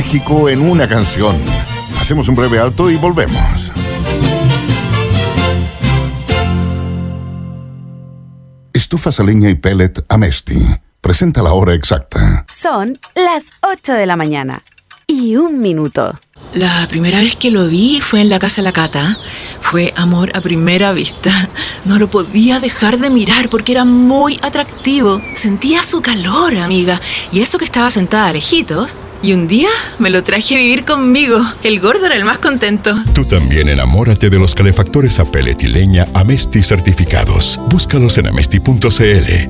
México en una canción. Hacemos un breve alto y volvemos. Estufas a leña y pellet Amesti. Presenta la hora exacta. Son las 8 de la mañana y 1 minuto. La primera vez que lo vi fue en la casa de la Cata. Fue amor a primera vista. No lo podía dejar de mirar porque era muy atractivo. Sentía su calor, amiga. Y eso que estaba sentada a lejitos. Y un día me lo traje a vivir conmigo. El gordo era el más contento. Tú también enamórate de los calefactores a pellet y leña Amesti certificados. Búscalos en amesti.cl.